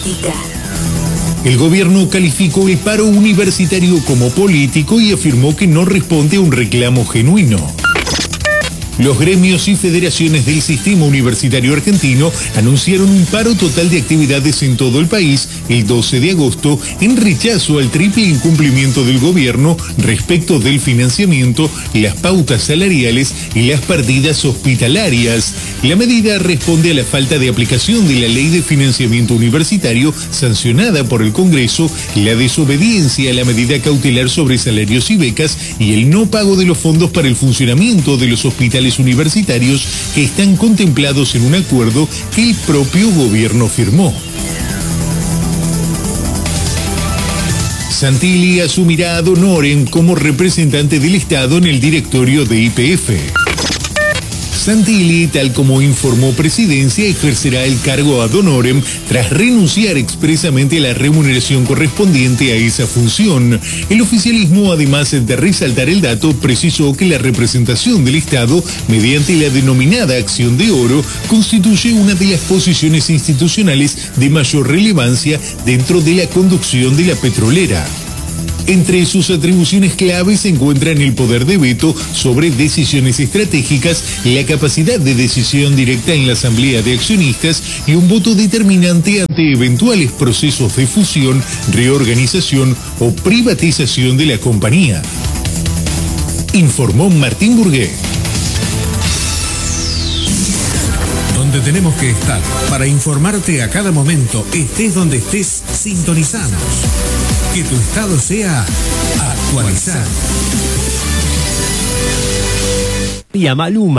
El gobierno calificó el paro universitario como político y afirmó que no responde a un reclamo genuino. Los gremios y federaciones del sistema universitario argentino anunciaron un paro total de actividades en todo el país el 12 de agosto en rechazo al triple incumplimiento del gobierno respecto del financiamiento, las pautas salariales y las partidas hospitalarias. La medida responde a la falta de aplicación de la Ley de Financiamiento Universitario sancionada por el Congreso, la desobediencia a la medida cautelar sobre salarios y becas y el no pago de los fondos para el funcionamiento de los hospitales universitarios que están contemplados en un acuerdo que el propio gobierno firmó. Santilli asumirá a Ad Honorem como representante del Estado en el directorio de YPF. Santilli, tal como informó Presidencia, ejercerá el cargo ad honorem tras renunciar expresamente a la remuneración correspondiente a esa función. El oficialismo, además de resaltar el dato, precisó que la representación del Estado, mediante la denominada Acción de Oro, constituye una de las posiciones institucionales de mayor relevancia dentro de la conducción de la petrolera. Entre sus atribuciones claves se encuentran el poder de veto sobre decisiones estratégicas, la capacidad de decisión directa en la asamblea de accionistas y un voto determinante ante eventuales procesos de fusión, reorganización o privatización de la compañía. Informó Martín Burgué. Donde tenemos que estar para informarte a cada momento, estés donde estés, sintonizanos. Que tu estado sea actualizado. Y a Maluma.